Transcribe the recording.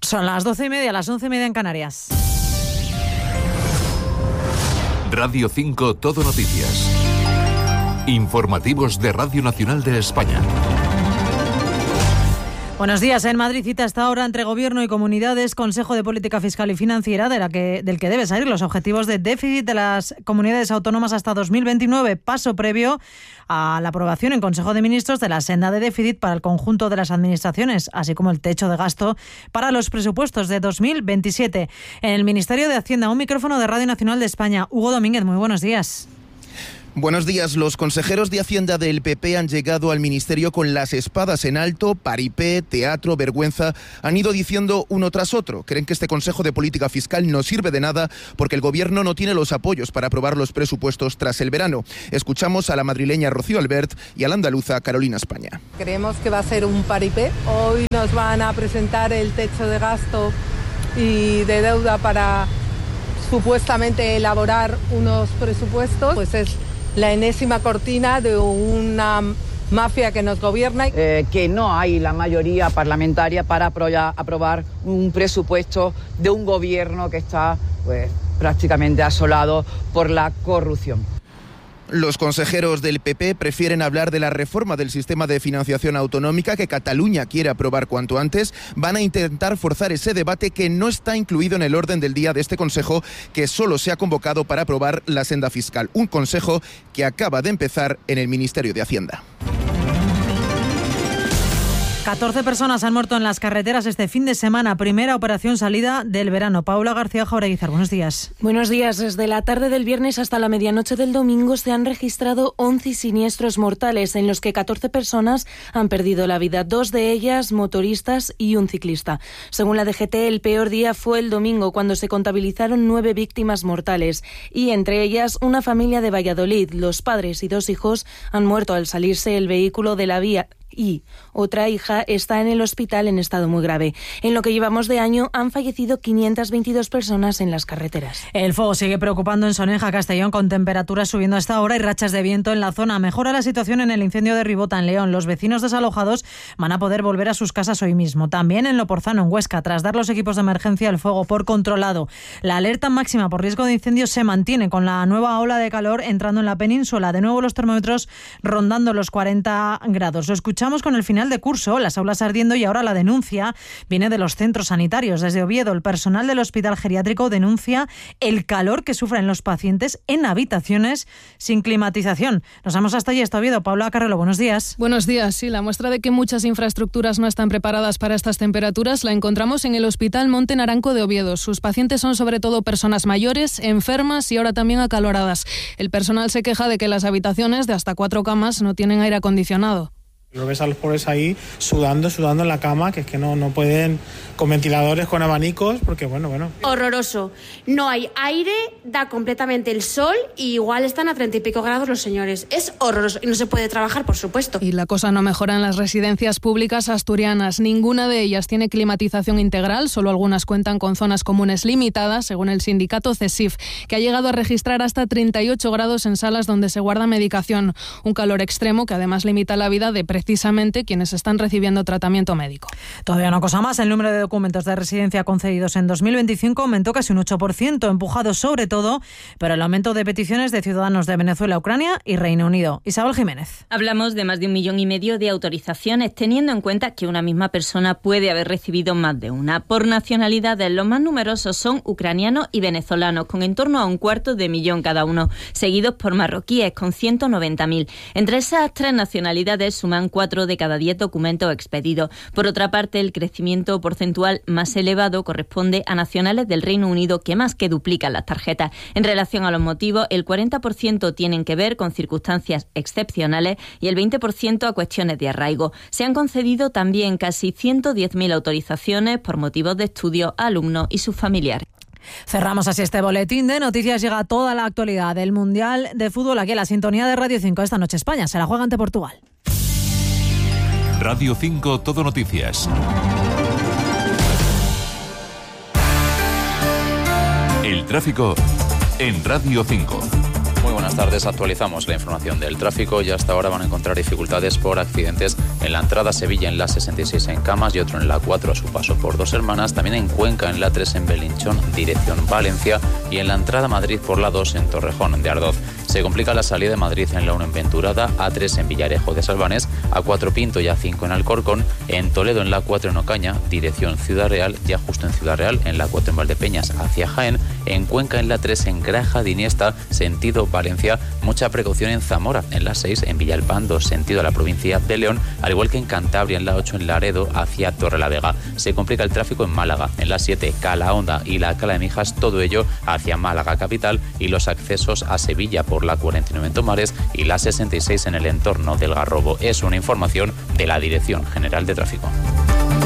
Son las 12:30, las 11:30 en Canarias. Radio 5 Todo Noticias. Informativos de Radio Nacional de España. Buenos días. En Madrid cita esta hora entre Gobierno y comunidades Consejo de Política Fiscal y Financiera del que deben salir los objetivos de déficit de las comunidades autónomas hasta 2029, paso previo a la aprobación en Consejo de Ministros de la senda de déficit para el conjunto de las administraciones, así como el techo de gasto para los presupuestos de 2027. En el Ministerio de Hacienda, un micrófono de Radio Nacional de España. Hugo Domínguez, muy buenos días. Buenos días. Los consejeros de Hacienda del PP han llegado al Ministerio con las espadas en alto, paripé, teatro, vergüenza. Han ido diciendo uno tras otro. Creen que este Consejo de Política Fiscal no sirve de nada porque el Gobierno no tiene los apoyos para aprobar los presupuestos tras el verano. Escuchamos a la madrileña Rocío Albert y a la andaluza Carolina España. Creemos que va a ser un paripé. Hoy nos van a presentar el techo de gasto y de deuda para supuestamente elaborar unos presupuestos. Pues es la enésima cortina de una mafia que nos gobierna. Que no hay la mayoría parlamentaria para aprobar un presupuesto de un gobierno que está prácticamente asolado por la corrupción. Los consejeros del PP prefieren hablar de la reforma del sistema de financiación autonómica que Cataluña quiere aprobar cuanto antes. Van a intentar forzar ese debate que no está incluido en el orden del día de este Consejo, que solo se ha convocado para aprobar la senda fiscal. Un Consejo que acaba de empezar en el Ministerio de Hacienda. 14 personas han muerto en las carreteras este fin de semana, primera operación salida del verano. Paula García Jaureguizar, buenos días. Buenos días. Desde la tarde del viernes hasta la medianoche del domingo se han registrado 11 siniestros mortales en los que 14 personas han perdido la vida, 2 de ellas motoristas y un ciclista. Según la DGT, el peor día fue el domingo, cuando se contabilizaron 9 víctimas mortales y entre ellas una familia de Valladolid. Los padres y 2 hijos han muerto al salirse el vehículo de la vía y otra hija está en el hospital en estado muy grave. En lo que llevamos de año han fallecido 522 personas en las carreteras. El fuego sigue preocupando en Soneja, Castellón, con temperaturas subiendo hasta ahora y rachas de viento en la zona. Mejora la situación en el incendio de Ribota, en León. Los vecinos desalojados van a poder volver a sus casas hoy mismo. También en Loporzano, en Huesca, tras dar los equipos de emergencia el fuego por controlado. La alerta máxima por riesgo de incendios se mantiene con la nueva ola de calor entrando en la península. De nuevo los termómetros rondando los 40 grados. Lo escuchamos con el final de curso, las aulas ardiendo, y ahora la denuncia viene de los centros sanitarios. Desde Oviedo, el personal del hospital geriátrico denuncia el calor que sufren los pacientes en habitaciones sin climatización. Nos vamos hasta allí, hasta Oviedo. Paula Carrelo, buenos días. Buenos días. Sí, la muestra de que muchas infraestructuras no están preparadas para estas temperaturas la encontramos en el Hospital Monte Naranco de Oviedo. Sus pacientes son sobre todo personas mayores, enfermas y ahora también acaloradas. El personal se queja de que las habitaciones de hasta 4 camas no tienen aire acondicionado. Lo ves a los pobres ahí sudando en la cama, que es que no pueden, con ventiladores, con abanicos, porque bueno. Horroroso. No hay aire, da completamente el sol y igual están a 30 y pico grados los señores. Es horroroso y no se puede trabajar, por supuesto. Y la cosa no mejora en las residencias públicas asturianas. Ninguna de ellas tiene climatización integral, solo algunas cuentan con zonas comunes limitadas, según el sindicato CESIF, que ha llegado a registrar hasta 38 grados en salas donde se guarda medicación. Un calor extremo que además limita la vida de precisamente quienes están recibiendo tratamiento médico. Todavía una cosa más, el número de documentos de residencia concedidos en 2025 aumentó casi un 8%, empujado sobre todo por el aumento de peticiones de ciudadanos de Venezuela, Ucrania y Reino Unido. Isabel Jiménez. Hablamos de más de 1,5 millones de autorizaciones, teniendo en cuenta que una misma persona puede haber recibido más de una. Por nacionalidades, los más numerosos son ucranianos y venezolanos, con en torno a 250,000 cada uno, seguidos por marroquíes, con 190,000. Entre esas 3 nacionalidades suman 4 de cada 10 documentos expedidos. Por otra parte, el crecimiento porcentual más elevado corresponde a nacionales del Reino Unido, que más que duplican las tarjetas. En relación a los motivos, el 40% tienen que ver con circunstancias excepcionales y el 20% a cuestiones de arraigo. Se han concedido también casi 110,000 autorizaciones por motivos de estudio a alumnos y sus familiares. Cerramos así este boletín de noticias. Llega toda la actualidad del Mundial de Fútbol aquí en la sintonía de Radio 5. Esta noche España se la juega ante Portugal. Radio 5 Todo Noticias. El tráfico en Radio 5. Muy buenas buenas tardes. Actualizamos la información del tráfico y hasta ahora van a encontrar dificultades por accidentes en la entrada a Sevilla en la 66 en Camas y otro en la 4 a su paso por Dos Hermanas, también en Cuenca en la 3 en Belinchón, dirección Valencia, y en la entrada a Madrid por la 2 en Torrejón de Ardoz. Se complica la salida de Madrid en la 1 en Venturada, A3 en Villarejo de Salvanés, A4 Pinto y A5 en Alcorcón, en Toledo en la 4 en Ocaña, dirección Ciudad Real, ya justo en Ciudad Real, en la 4 en Valdepeñas hacia Jaén, en Cuenca en la 3 en Graja de Iniesta, sentido Valencia, mucha precaución en Zamora, en la 6 en Villalpando, sentido a la provincia de León, al igual que en Cantabria en la 8 en Laredo hacia Torrelavega. Se complica el tráfico en Málaga, en la 7 Calahonda y la Cala de Mijas, todo ello hacia Málaga capital, y los accesos a Sevilla por la 49 en Tomares y la 66 en el entorno del Garrobo. Es una información de la Dirección General de Tráfico.